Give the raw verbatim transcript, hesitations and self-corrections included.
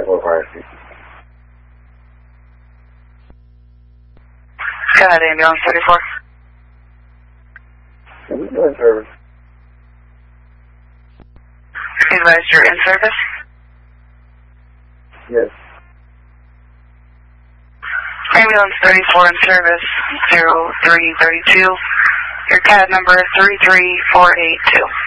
thirty-four fire station. Go ahead, ambulance thirty-four. Are we doing service? Be advised you're in service. Yes. Ambulance thirty-four in service, zero three thirty-two. Your C A D number is three three four eight two.